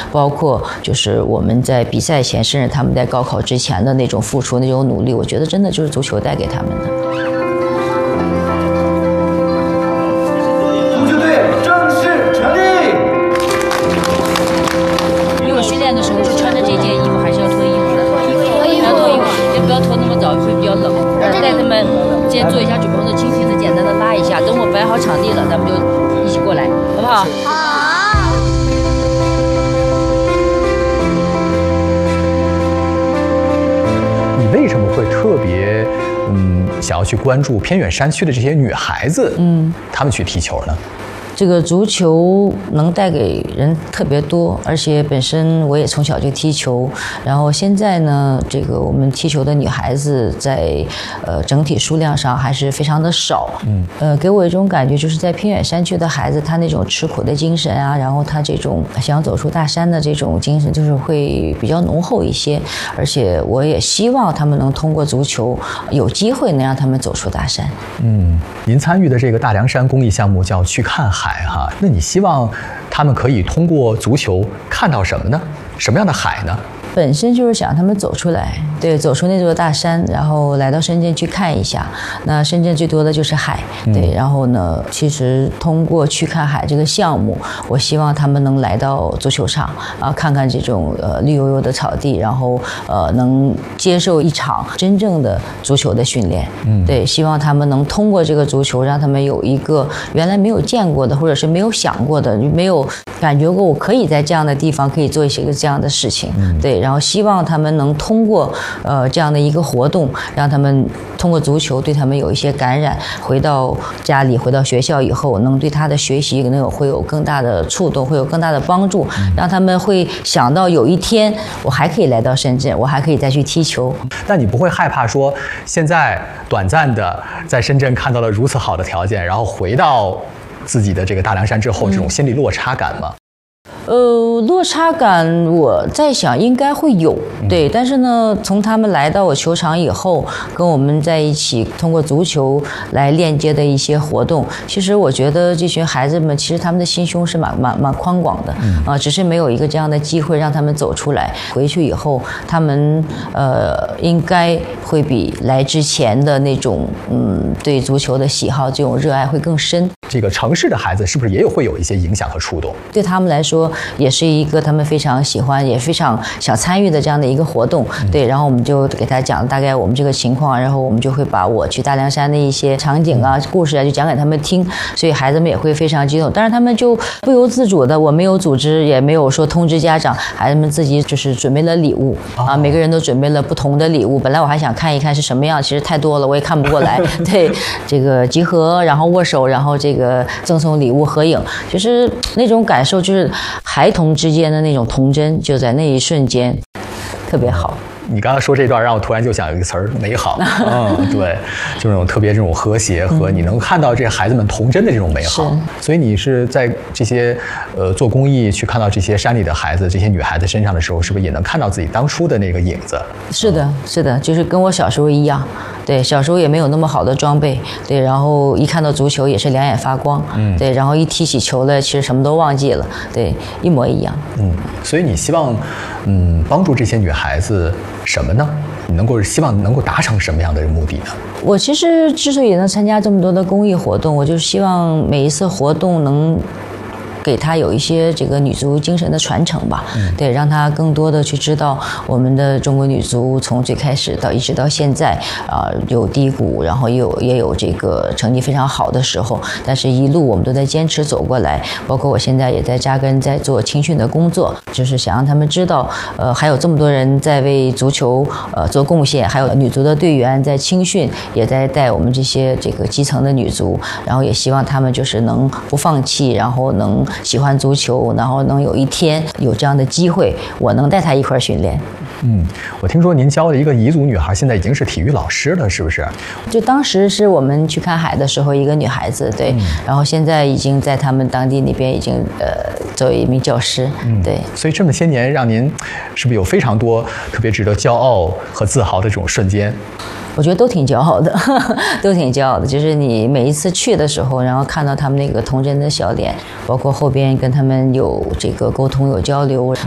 包括就是我们在比赛前，甚至他们在高考之前的那种付出、那种努力，我觉得真的就是足球带给他们的。 足球队正式成立。 因为我训练的时候是穿着这件衣服，还是要脱衣服的，要脱衣服，也不要脱那么早，会比较冷。带他们先做一下准备，或者轻轻的、简单的拉一下。等我摆好场地了，咱们就一起过来，好不好？ 好。 你为什么会特别想要去关注偏远山区的这些女孩子，她们去踢球呢？ 这个足球能带给人特别多，而且本身我也从小就踢球，然后现在呢，这个我们踢球的女孩子在整体数量上还是非常的少，给我一种感觉，就是在偏远山区的孩子，他那种吃苦的精神啊，然后他这种想走出大山的这种精神，就是会比较浓厚一些，而且我也希望他们能通过足球有机会能让他们走出大山。 您参与的这个大凉山公益项目叫去看海哈，那你希望他们可以通过足球看到什么呢？什么样的海呢？ 本身就是想他们走出来，对，走出那座大山，然后来到深圳去看一下。那深圳最多的就是海，对。然后呢，其实通过去看海这个项目，我希望他们能来到足球场啊，看看这种绿油油的草地，然后能接受一场真正的足球的训练。对，希望他们能通过这个足球，让他们有一个原来没有见过的，或者是没有想过的，没有感觉过我可以在这样的地方可以做一些这样的事情。对。然后希望他们能通过这样的一个活动，让他们通过足球对他们有一些感染，回到家里回到学校以后，能对他的学习会有更大的触动，会有更大的帮助，让他们会想到有一天我还可以来到深圳，我还可以再去踢球。 那你不会害怕说现在短暂的在深圳看到了如此好的条件，然后回到自己的这个大凉山之后，这种心理落差感吗？ 落差感我在想应该会有，对，但是呢，从他们来到我球场以后，跟我们在一起通过足球来链接的一些活动，其实我觉得这群孩子们其实他们的心胸是蛮宽广的啊，只是没有一个这样的机会让他们走出来。回去以后，他们应该会比来之前的那种对足球的喜好这种热爱会更深。 这个城市的孩子是不是也会有一些影响和触动？ 对他们来说，也是一个他们非常喜欢，也非常想参与的这样的一个活动。对，然后我们就给他讲大概我们这个情况，然后我们就会把我去大凉山的一些场景啊、故事啊，就讲给他们听，所以孩子们也会非常激动。但是他们就不由自主的，我没有组织，也没有说通知家长，孩子们自己就是准备了礼物啊，每个人都准备了不同的礼物。本来我还想看一看是什么样，其实太多了，我也看不过来。对，这个集合，然后握手，然后这个赠送礼物、合影，就是那种感受，就是孩童之间的那种童真，就在那一瞬间特别好。 你刚刚说这段，让我突然就想有一个词儿——美好。对，就是那种特别这种和谐和你能看到这孩子们童真的这种美好。所以你是在这些做公益去看到这些山里的孩子、这些女孩子身上的时候，是不是也能看到自己当初的那个影子？是的， 是的，就是跟我小时候一样。对，小时候也没有那么好的装备，对，然后一看到足球也是两眼发光，对，然后一踢起球来，其实什么都忘记了，对，一模一样。 所以你希望，帮助这些女孩子什么呢？你希望能够达成什么样的目的呢？ 我其实之所以能参加这么多的公益活动，我就是希望每一次活动能给他有一些这个女足精神的传承吧，对，让他更多的去知道我们的中国女足从最开始一直到现在有低谷，然后也有这个成绩非常好的时候，但是一路我们都在坚持走过来，包括我现在也在扎根在做青训的工作，就是想让他们知道还有这么多人在为足球做贡献，还有女足的队员在青训也在带我们这个基层的女足，然后也希望他们就是能不放弃，然后能喜欢足球，然后能有一天有这样的机会，我能带她一块训练。 我听说您教的一个彝族女孩现在已经是体育老师了，是不是？ 就当时是我们去看海的时候，一个女孩子，对，然后现在已经在他们当地那边已经作为一名教师，对。 所以这么些年，让您是不是有非常多特别值得骄傲和自豪的这种瞬间？ 我觉得都挺骄傲的，都挺骄傲的。就是你每一次去的时候，然后看到他们那个童真的笑脸，包括后边跟他们有这个沟通、有交流，